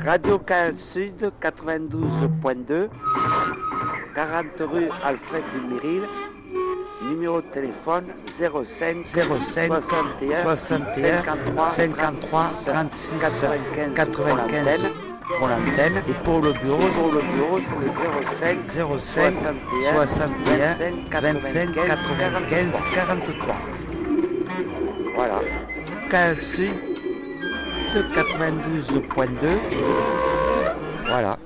Radio Canal Sud 92.2, 40 rue Alfred de Miril, numéro de téléphone 05 61 53 36 95 pour l'antenne, et pour le bureau c'est le 05 61 25 95 43. Voilà. Canal Sud 92.2. Voilà.